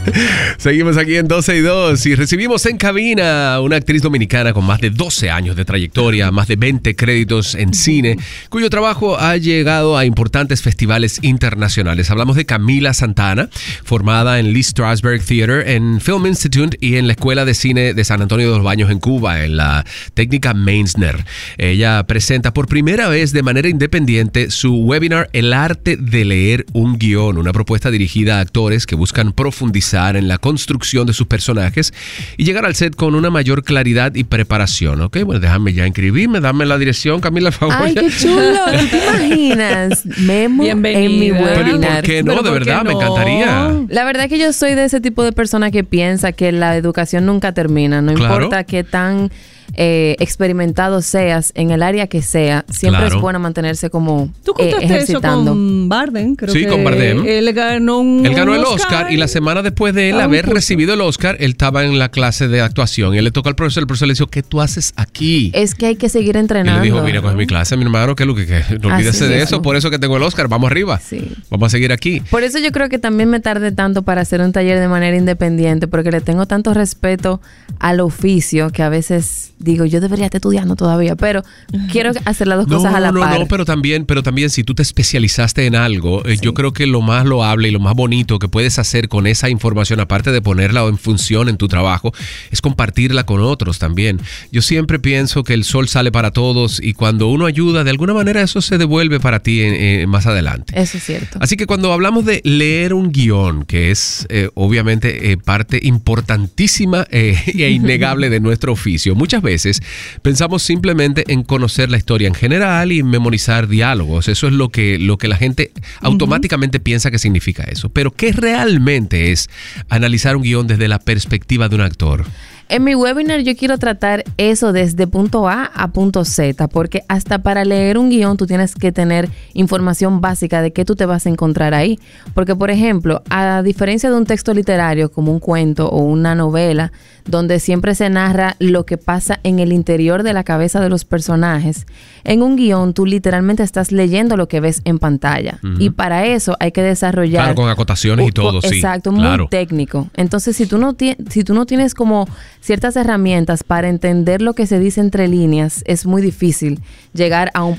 Seguimos aquí en 12 y 2 y recibimos en cabina a una actriz dominicana con más de 12 años de trayectoria, más de 20 créditos en cine, cuyo trabajo ha llegado a importantes festivales internacionales. Hablamos de Camila Santana, formada en Lee Strasberg Theater, en Film Institute y en la Escuela de Cine de San Antonio de los Baños en Cuba, en la técnica Meisner. Ella presenta por primera vez de manera independiente su webinar El arte de leer un guión, una propuesta dirigida a actores que buscan profundizar en la construcción de sus personajes y llegar al set con una mayor claridad y preparación. Ok, bueno, déjame ya inscribirme, dame la dirección, Camila, por favor. Ay, qué chulo, ¿tú te imaginas? Memo Bienvenida. en mi webinar. Pero ¿y por qué no? De verdad, me encantaría. La verdad es que yo soy de ese tipo de persona que piensa que la educación nunca termina, no Claro. importa qué tan experimentado seas en el área que sea, siempre Claro. es bueno mantenerse como Tú contaste eso ejercitando. con Bardem, creo Sí, que con Bardem. Él ganó Él ganó el Oscar y la semana después de él haber recibido el Oscar, él estaba en la clase de actuación y él le tocó al profesor, el profesor le dijo, ¿qué tú haces aquí? Es que hay que seguir Y entrenando. le dijo, mira, coge mi clase, mi hermano, que no olvídese de mismo. eso, por eso que tengo el Oscar, vamos arriba, Sí. vamos a seguir aquí. Por eso yo creo que también me tardé tanto para hacer un taller de manera independiente, porque le tengo tanto respeto al oficio que a veces digo, yo debería estar estudiando todavía, pero quiero hacer las dos cosas a la par. No, pero también si tú te especializaste en algo, yo creo que lo más loable y lo más bonito que puedes hacer con esa información, aparte de ponerla en función en tu trabajo, es compartirla con otros también. Yo siempre pienso que el sol sale para todos y cuando uno ayuda, de alguna manera eso se devuelve para ti más adelante. Eso es cierto. Así que cuando hablamos de leer un guión, que es obviamente parte importantísima e innegable de nuestro oficio, muchas veces pensamos simplemente en conocer la historia en general y memorizar diálogos. Eso es lo que la gente automáticamente piensa que significa eso. Pero ¿qué realmente es analizar un guión desde la perspectiva de un actor? En mi webinar yo quiero tratar eso desde punto A a punto Z, porque hasta para leer un guión tú tienes que tener información básica de qué tú te vas a encontrar ahí. Porque, por ejemplo, a diferencia de un texto literario como un cuento o una novela, donde siempre se narra lo que pasa en el interior de la cabeza de los personajes, en un guión tú literalmente estás leyendo lo que ves en pantalla. Y para eso hay que desarrollar... Claro, con acotaciones y todo, sí. Exacto, claro. muy técnico. Entonces, si tú no tienes como ciertas herramientas para entender lo que se dice entre líneas, es muy difícil llegar a un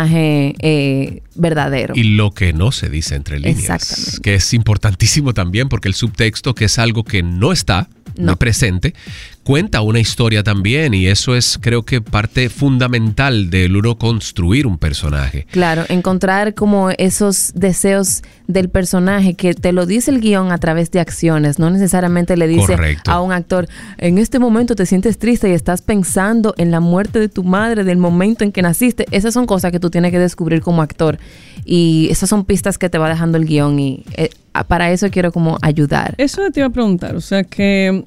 personaje verdadero. Y lo que no se dice entre líneas. Exactamente. Que es importantísimo también porque el subtexto, que es algo que no está presente, cuenta una historia también y eso es, creo que, parte fundamental del uno construir un personaje. Claro, encontrar como esos deseos del personaje que te lo dice el guión a través de acciones, no necesariamente le dice Correcto. a un actor, en este momento te sientes triste y estás pensando en la muerte de tu madre del momento en que naciste. Esas son cosas que tú tienes que descubrir como actor y esas son pistas que te va dejando el guión y para eso quiero como ayudar. Eso te iba a preguntar, o sea que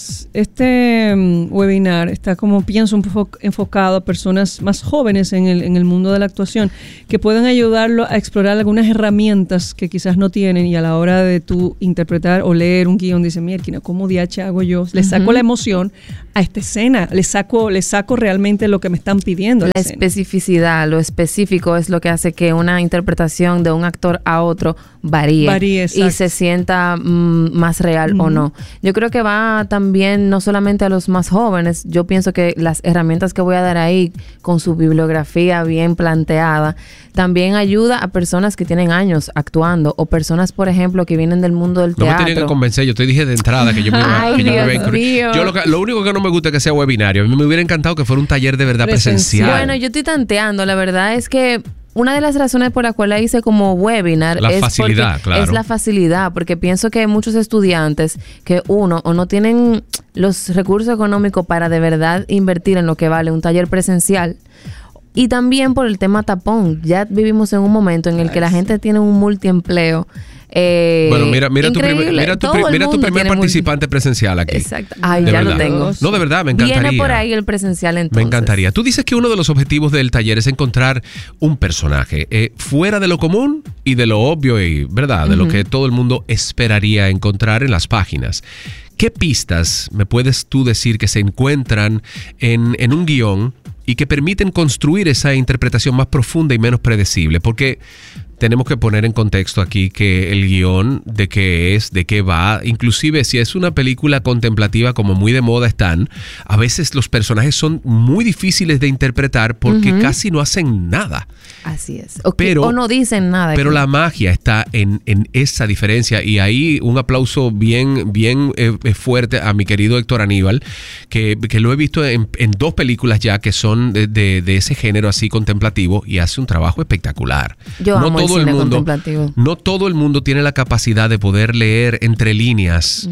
este webinar está como pienso un poco enfocado a personas más jóvenes en el mundo de la actuación que puedan ayudarlo a explorar algunas herramientas que quizás no tienen y a la hora de tú interpretar o leer un guión dice, mierda, ¿cómo diache hago yo? Le saco la emoción a esta escena, le saco realmente lo que me están pidiendo. La especificidad, lo específico es lo que hace que una interpretación de un actor a otro varíe y se sienta más real o no. Yo creo que va también no solamente a los más jóvenes, yo pienso que las herramientas que voy a dar ahí con su bibliografía bien planteada, también ayuda a personas que tienen años actuando o personas, por ejemplo, que vienen del mundo del teatro. No me tienen que convencer, yo te dije de entrada que yo me iba a incluir. Lo único que no me gusta es que sea webinario. A mí me hubiera encantado que fuera un taller de verdad presencial. Bueno, yo estoy tanteando, la verdad es que una de las razones por la cual la hice como webinar es la facilidad, porque pienso que hay muchos estudiantes que o no tienen los recursos económicos para de verdad invertir en lo que vale un taller presencial. Y también por el tema tapón. Ya vivimos en un momento en el que la gente tiene un multiempleo. Bueno, mira tu primer participante presencial aquí. Exacto. Ay, ya lo tengo. No, de verdad, me encantaría. Viene por ahí el presencial entonces. Me encantaría. Tú dices que uno de los objetivos del taller es encontrar un personaje fuera de lo común y de lo obvio y, ¿verdad? De lo que todo el mundo esperaría encontrar en las páginas. ¿Qué pistas me puedes tú decir que se encuentran en un guión y que permiten construir esa interpretación más profunda y menos predecible? Porque tenemos que poner en contexto aquí que el guión de qué es, de qué va, inclusive si es una película contemplativa como muy de moda están, a veces los personajes son muy difíciles de interpretar porque casi no hacen nada. Así es. O no dicen nada. Pero la magia está en esa diferencia, y ahí un aplauso bien fuerte a mi querido Héctor Aníbal, que lo he visto en 2 películas ya que son de ese género así contemplativo, y hace un trabajo espectacular. Yo amo el cine contemplativo. No todo el mundo tiene la capacidad de poder leer entre líneas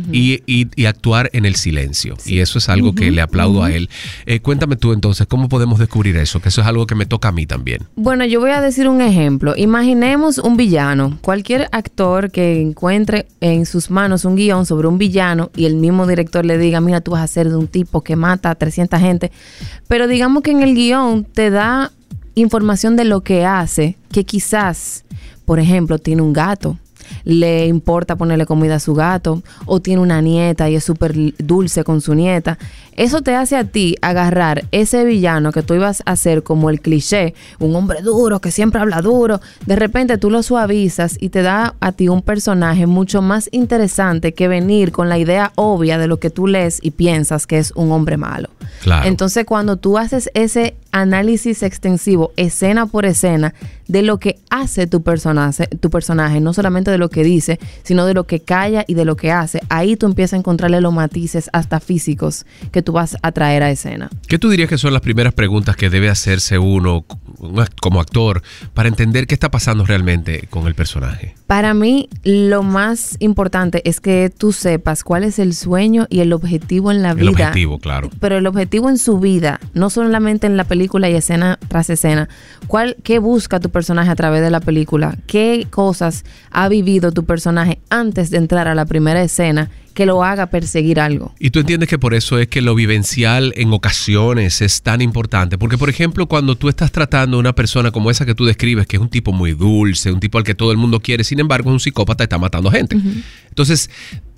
y actuar en el silencio. Sí. Y eso es algo que le aplaudo a él. Cuéntame tú entonces, ¿cómo podemos descubrir eso? Que eso es algo que me toca a mí también. Bueno, yo voy a decir un ejemplo. Imaginemos un villano. Cualquier actor que encuentre en sus manos un guión sobre un villano y el mismo director le diga, mira, tú vas a ser de un tipo que mata a 300 gente. Pero digamos que en el guión te da información de lo que hace, que quizás, por ejemplo, tiene un gato, le importa ponerle comida a su gato, o tiene una nieta y es súper dulce con su nieta. Eso te hace a ti agarrar ese villano que tú ibas a hacer como el cliché, un hombre duro que siempre habla duro. De repente tú lo suavizas y te da a ti un personaje mucho más interesante que venir con la idea obvia de lo que tú lees y piensas que es un hombre malo. Claro. Entonces, cuando tú haces ese análisis extensivo, escena por escena, de lo que hace tu personaje, no solamente de lo que dice, sino de lo que calla y de lo que hace, ahí tú empiezas a encontrarle los matices hasta físicos que tú vas a traer a escena. ¿Qué tú dirías que son las primeras preguntas que debe hacerse uno como actor para entender qué está pasando realmente con el personaje? Para mí, lo más importante es que tú sepas cuál es el sueño y el objetivo en la vida. El objetivo, claro. Pero el objetivo en su vida, no solamente en la película y escena tras escena. ¿Qué busca tu personaje a través de la película? ¿Qué cosas ha vivido tu personaje antes de entrar a la primera escena que lo haga perseguir algo? Y tú entiendes que por eso es que lo vivencial en ocasiones es tan importante. Porque, por ejemplo, cuando tú estás tratando a una persona como esa que tú describes, que es un tipo muy dulce, un tipo al que todo el mundo quiere, sin embargo es un psicópata y está matando gente. Entonces,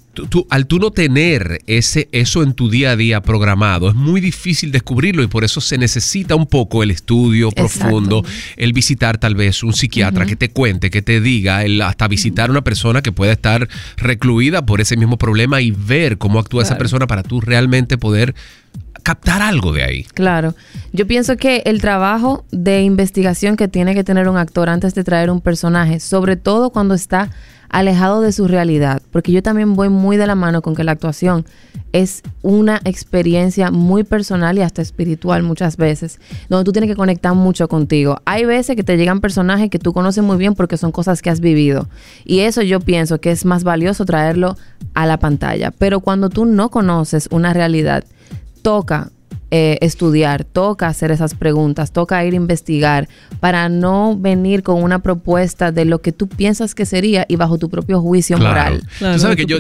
al tú no tener eso en tu día a día programado, es muy difícil descubrirlo, y por eso se necesita un poco el estudio profundo, el visitar tal vez un psiquiatra que te cuente, que te diga, hasta visitar a una persona que pueda estar recluida por ese mismo problema y ver cómo actúa esa persona para tú realmente poder captar algo de ahí. Claro. Yo pienso que el trabajo de investigación que tiene que tener un actor antes de traer un personaje, sobre todo cuando está alejado de su realidad, porque yo también voy muy de la mano con que la actuación es una experiencia muy personal y hasta espiritual muchas veces, donde tú tienes que conectar mucho contigo. Hay veces que te llegan personajes que tú conoces muy bien porque son cosas que has vivido, y eso yo pienso que es más valioso traerlo a la pantalla. Pero cuando tú no conoces una realidad, toca estudiar, toca hacer esas preguntas, toca ir a investigar para no venir con una propuesta de lo que tú piensas que sería y bajo tu propio juicio moral. Claro, tú sabes que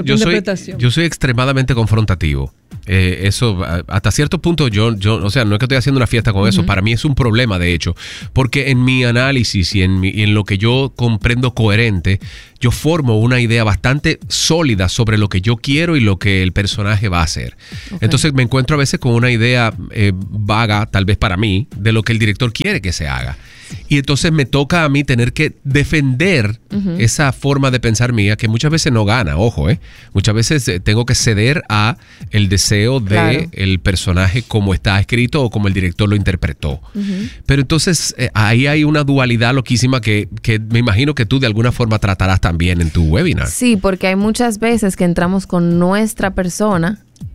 yo soy extremadamente confrontativo. Eso, hasta cierto punto, o sea, no es que estoy haciendo una fiesta con eso, para mí es un problema, de hecho, porque en mi análisis y en lo que yo comprendo coherente, yo formo una idea bastante sólida sobre lo que yo quiero y lo que el personaje va a hacer. Entonces me encuentro a veces con una idea vaga, tal vez para mí, de lo que el director quiere que se haga. Y entonces me toca a mí tener que defender esa forma de pensar mía, que muchas veces no gana, ojo, muchas veces tengo que ceder a el deseo de el personaje como está escrito o como el director lo interpretó. Pero entonces ahí hay una dualidad loquísima que me imagino que tú de alguna forma tratarás también en tu webinar. Sí, porque hay muchas veces que entramos con nuestra persona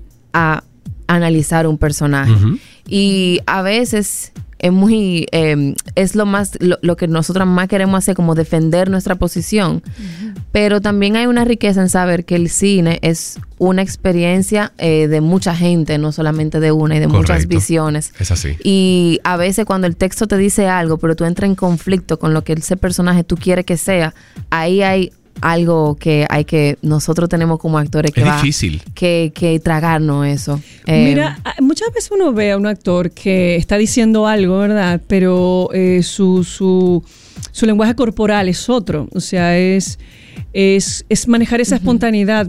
a analizar un personaje. Y a veces es muy es lo que nosotros más queremos hacer, como defender nuestra posición. Pero también hay una riqueza en saber que el cine es una experiencia de mucha gente, no solamente de una, y de muchas visiones. Es así. Y a veces cuando el texto te dice algo, pero tú entras en conflicto con lo que ese personaje tú quieres que sea, ahí hay algo que nosotros tenemos como actores que es difícil que tragarnos eso. Mira, muchas veces uno ve a un actor que está diciendo algo, ¿verdad? Pero su lenguaje corporal es otro. O sea, es manejar esa espontaneidad,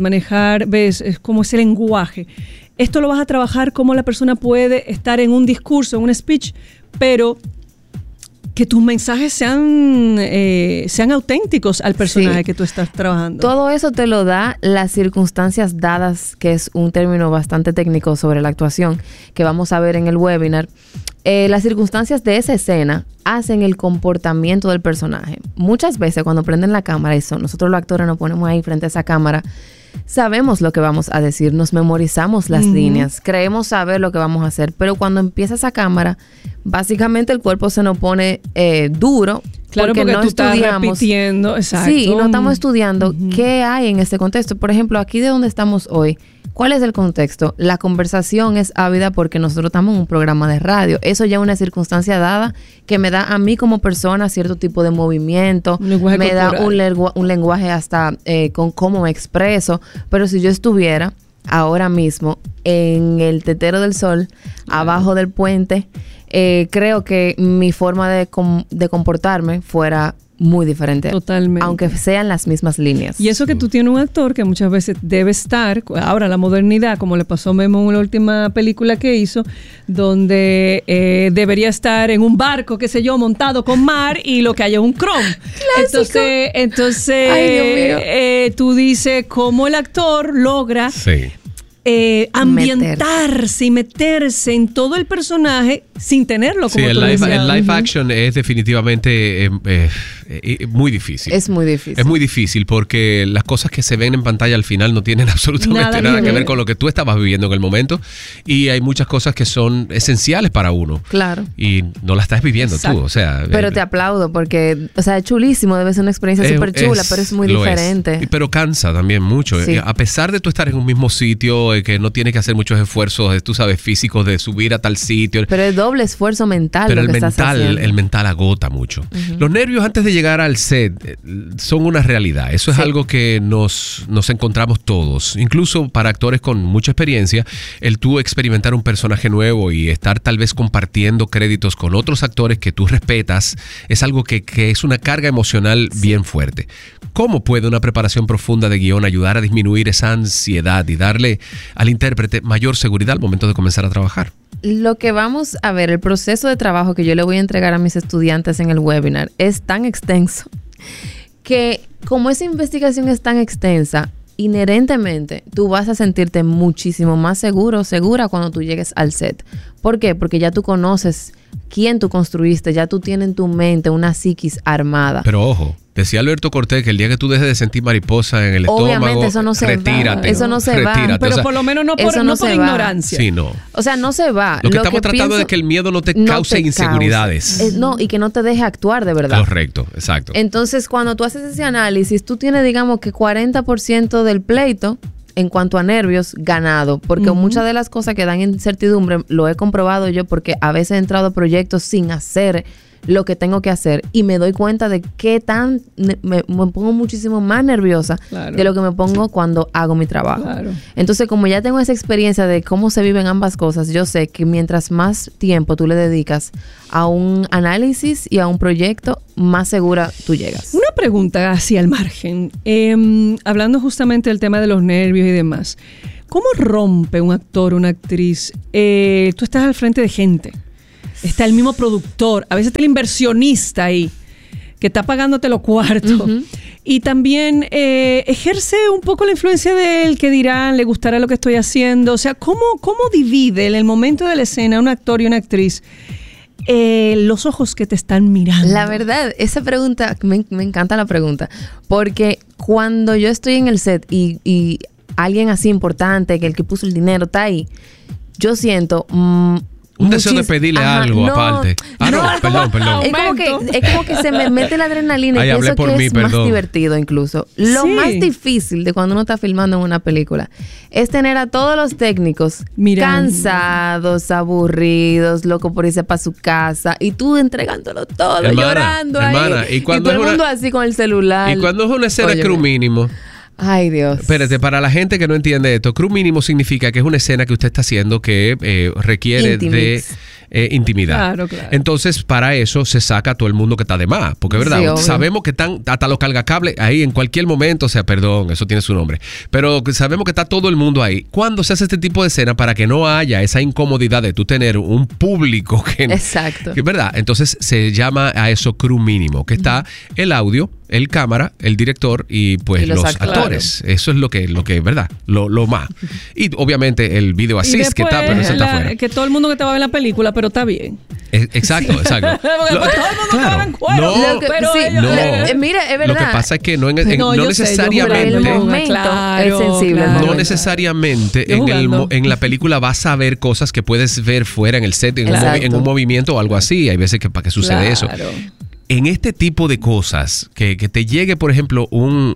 es como ese lenguaje. Esto lo vas a trabajar, cómo la persona puede estar en un discurso, en un speech, pero que tus mensajes sean auténticos al personaje que tú estás trabajando. Todo eso te lo da las circunstancias dadas, que es un término bastante técnico sobre la actuación, que vamos a ver en el webinar. Las circunstancias de esa escena hacen el comportamiento del personaje. Muchas veces cuando prenden la cámara, nosotros los actores nos ponemos ahí frente a esa cámara, sabemos lo que vamos a decir, nos memorizamos las líneas, creemos saber lo que vamos a hacer, pero cuando empieza esa cámara, básicamente el cuerpo se nos pone duro. Claro, porque no tú estás repitiendo. Exacto. Sí, y no estamos estudiando qué hay en ese contexto. Por ejemplo, aquí de donde estamos hoy, ¿cuál es el contexto? La conversación es ávida porque nosotros estamos en un programa de radio. Eso ya es una circunstancia dada que me da a mí como persona cierto tipo de movimiento, me da un lenguaje hasta con cómo me expreso. Pero si yo estuviera ahora mismo en el Tetero del Sol, abajo del puente, creo que mi forma de comportarme fuera muy diferente. Totalmente. Aunque sean las mismas líneas. Y eso que tú tienes un actor que muchas veces debe estar, ahora la modernidad, como le pasó a Memo en la última película que hizo, donde debería estar en un barco, qué sé yo, montado con mar y lo que haya es un chrome. Entonces ay, Dios mío. Tú dices cómo el actor logra ambientarse y meterse en todo el personaje sin tenerlo como el live action es definitivamente muy difícil. Es muy difícil. Es muy difícil porque las cosas que se ven en pantalla al final no tienen absolutamente nada que ver con lo que tú estabas viviendo en el momento, y hay muchas cosas que son esenciales para uno. Claro. Y no las estás viviendo. Exacto. Tú, o sea. Pero te aplaudo porque, o sea, es chulísimo, debe ser una experiencia súper chula, pero es muy diferente. Pero cansa también mucho. Sí. A pesar de tú estar en un mismo sitio, que no tienes que hacer muchos esfuerzos, tú sabes, físicos de subir a tal sitio. Pero es doble esfuerzo mental. Pero lo que el mental agota mucho. Los nervios antes de llegar al set son una realidad. Eso es algo que nos encontramos todos. Incluso para actores con mucha experiencia, el tú experimentar un personaje nuevo y estar tal vez compartiendo créditos con otros actores que tú respetas, es algo que es una carga emocional bien fuerte. ¿Cómo puede una preparación profunda de guión ayudar a disminuir esa ansiedad y darle al intérprete mayor seguridad al momento de comenzar a trabajar? Lo que vamos a ver, el proceso de trabajo que yo le voy a entregar a mis estudiantes en el webinar es tan extenso que, como esa investigación es tan extensa, inherentemente tú vas a sentirte muchísimo más segura cuando tú llegues al set. ¿Por qué? Porque ya tú conoces quién tú construiste, ya tú tienes en tu mente una psiquis armada. Pero ojo, decía Alberto Cortés que el día que tú dejes de sentir mariposa en el estómago, eso no se retírate. Va. Eso no se va. Pero por lo menos no por ignorancia. Sí, no. O sea, no se va. Lo que estamos tratando es que el miedo no te cause inseguridades. No, y que no te deje actuar de verdad. Correcto, exacto. Entonces, cuando tú haces ese análisis, tú tienes, digamos, que 40% del pleito en cuanto a nervios ganado, porque muchas de las cosas que dan incertidumbre lo he comprobado yo, porque a veces he entrado a proyectos sin hacer lo que tengo que hacer y me doy cuenta de qué tan me pongo muchísimo más nerviosa de lo que me pongo cuando hago mi trabajo. Claro. Entonces, como ya tengo esa experiencia de cómo se viven ambas cosas, yo sé que mientras más tiempo tú le dedicas a un análisis y a un proyecto, más segura tú llegas. Una pregunta hacia el margen, hablando justamente del tema de los nervios y demás, ¿cómo rompe un actor, una actriz? Tú estás al frente de gente. Está el mismo productor, a veces está el inversionista ahí, que está pagándote los cuartos. Y también ejerce un poco la influencia del que dirán, le gustará lo que estoy haciendo. O sea, ¿cómo divide en el momento de la escena un actor y una actriz los ojos que te están mirando? La verdad, esa pregunta, me encanta la pregunta, porque cuando yo estoy en el set y alguien así importante, que el que puso el dinero está ahí, yo siento... un deseo de pedirle algo aparte. Perdón. Es como que se me mete la adrenalina y pienso que es más divertido incluso. Lo más difícil de cuando uno está filmando en una película es tener a todos los técnicos cansados, aburridos, locos por irse para su casa y tú entregándolo todo, llorando ahí. Y todo el mundo así con el celular. Y cuando es una escena crew mínimo. Ay, Dios. Espérate, para la gente que no entiende esto, crew mínimo significa que es una escena que usted está haciendo que requiere Intimix. de intimidad. Claro. Entonces, para eso se saca a todo el mundo que está de más. Porque, ¿verdad? Sí, obvio. Sabemos que están hasta los cargacables ahí en cualquier momento. O sea, perdón, eso tiene su nombre. Pero sabemos que está todo el mundo ahí. ¿Cuándo se hace este tipo de escena para que no haya esa incomodidad de tú tener un público que... Exacto. Que, ¿verdad? Entonces se llama a eso crew mínimo, que está el audio, el cámara, el director y pues Y los los actores. Eso es lo que ¿verdad? Lo más. Y obviamente el video Y assist que está, pero eso está afuera. que todo el mundo que estaba en la película, pero está bien. Exacto. Porque todo el mundo estaba en cuero. No, Lo que- pero sí, ellos- lo- mira, es verdad. Lo que pasa es que no, No, yo sé, yo Pero necesariamente... el jugando, momento claro, es sensible. el claro. No momento. necesariamente Yo jugando. en la película vas a ver cosas que puedes ver fuera en el set, Exacto. en un movimiento o algo así. Hay veces que para que sucede eso. Claro. En este tipo de cosas, que te llegue, por ejemplo,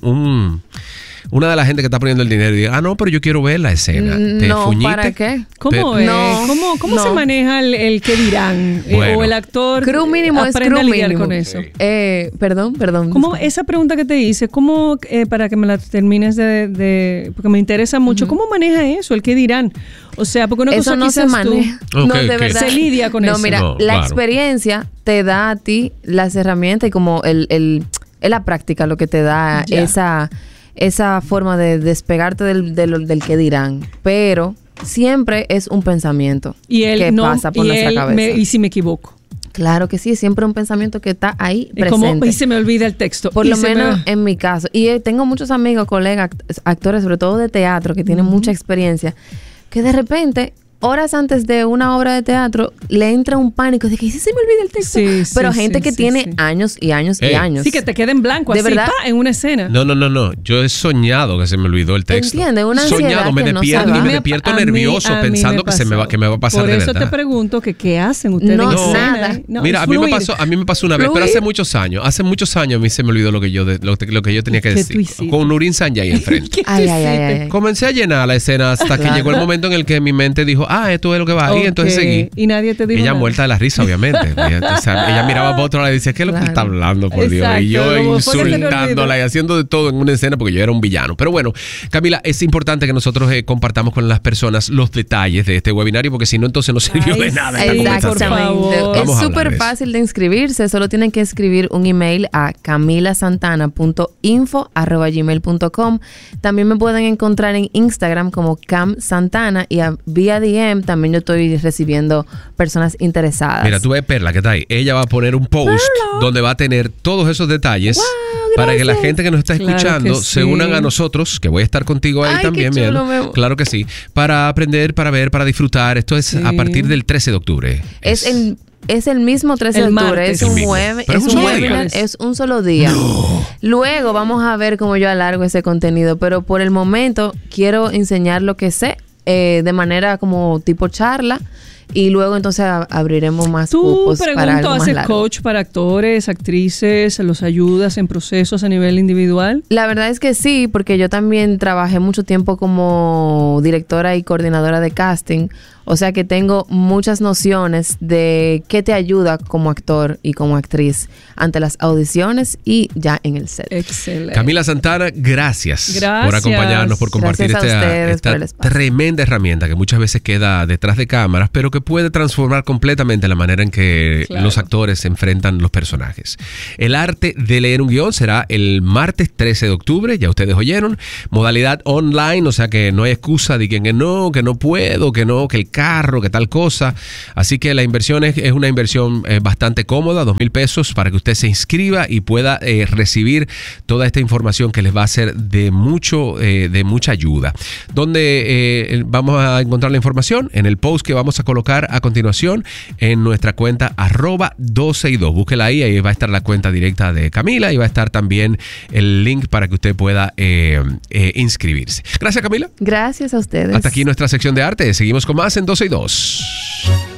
una de la gente que está poniendo el dinero y diga, no, pero yo quiero ver la escena. ¿Te No, fuñiste? ¿para qué? ¿Cómo Pe- es? No, ¿Cómo no. se maneja el qué dirán? Bueno. O el actor Crew mínimo es aprende crew a lidiar mínimo. con eso. Perdón. ¿Cómo esa pregunta que te hice, cómo, para que me la termines porque me interesa mucho, ¿cómo maneja eso? ¿El qué dirán? O sea, porque una Eso cosa no se quizás tú- maneja. Ok, no, de ok. verdad. Se lidia con no, eso. mira, No, la claro. experiencia te da a ti las herramientas y como es la práctica lo que te da Ya. esa forma de despegarte del que dirán. Pero siempre es un pensamiento Y él que no, pasa por y nuestra él cabeza. y si me equivoco. Claro que sí, siempre un pensamiento que está ahí Es como, presente. y se me olvida el texto. Por y lo se menos me- en mi caso. Y tengo muchos amigos, colegas, actores, sobre todo de teatro, que tienen mucha experiencia, que de repente, horas antes de una obra de teatro, le entra un pánico de que ¿y si se me olvida el texto? Sí, sí, Pero gente sí, que sí, tiene sí. años y años y Ey. años. Sí, que te quede en blanco, De así, verdad. en una escena. No. Yo he soñado que se me olvidó el texto. ¿Entiendes? Una ansiedad soñado, me que no despierto se y va. me despierto A mí- nervioso a mí pensando que se me va a pasar Por de eso verdad. te pregunto que qué hacen ustedes No, en escena, nada. ¿eh? No, Mira, a fluir. mí me pasó una vez, pero Fluir. hace muchos años a mí se me olvidó lo que yo tenía que ¿Qué decir. tú hiciste? Con Nurin Sanjay enfrente. ¿Qué tú Ay, hiciste? ay. Comencé a llenar la escena hasta que Claro. llegó el momento en el que mi mente dijo, esto es lo que va ahí, entonces Ok. seguí. Y nadie te dijo Ella nada. muerta de la risa, obviamente. ella miraba para otro lado y decía, ¿qué es lo que Claro. está hablando, por Dios? Exacto, Y yo como, ¿por qué se le insultándola y haciendo de todo en una escena porque yo era un villano. Pero bueno, Camila, es importante que nosotros compartamos con las personas los detalles de este webinario porque si no, entonces no sirvió Ay, de nada sí, esta por conversación. favor. Exactamente. Vamos a Es hablar súper de eso. fácil de inscribirse. Solo tienen que escribir un email a camilasantana.info@gmail.com. También me pueden encontrar en Instagram como Cam Santana y vía DM también yo estoy recibiendo personas interesadas. Mira, tú ves Perla que está ahí. Ella va a poner un post donde va a tener todos esos detalles para que la gente que nos está Claro escuchando que se sí. unan a nosotros, que voy a estar contigo ahí Ay, qué también, chulo, Miel. mi amor. Claro que sí. Para aprender, para ver, para disfrutar. Esto es Sí. a partir del 13 de octubre. Es el mismo 13 de El octubre, martes. es un El mismo. web, Pero es es un un solo webinar, día. es un solo día. Luego vamos a ver cómo yo alargo ese contenido, pero por el momento quiero enseñar lo que sé de manera como tipo charla y luego entonces abriremos más Tú, cupos para pregunto, algo más ¿haces largo. coach para actores, actrices? ¿Los ayudas en procesos a nivel individual? La verdad es que sí, porque yo también trabajé mucho tiempo como directora y coordinadora de casting, o sea que tengo muchas nociones de qué te ayuda como actor y como actriz ante las audiciones y ya en el set. Excelente. Camila Santana, gracias Gracias. por acompañarnos, por compartir Gracias a ustedes por el esta espacio. tremenda herramienta que muchas veces queda detrás de cámaras, pero que puede transformar completamente la manera en que Claro. los actores enfrentan los personajes. El arte de leer un guión será el martes 13 de octubre, ya ustedes oyeron, modalidad online, o sea que no hay excusa de que no puedo, que no, que el carro, que tal cosa. Así que la inversión es una inversión bastante cómoda, $2,000 para que usted se inscriba y pueda recibir toda esta información que les va a ser de mucha ayuda. ¿Dónde vamos a encontrar la información? En el post que vamos a colocar a continuación en nuestra cuenta @12y2. Búsquela ahí va a estar la cuenta directa de Camila y va a estar también el link para que usted pueda inscribirse. Gracias, Camila. Gracias a ustedes. Hasta aquí nuestra sección de arte. Seguimos con más en 12y2.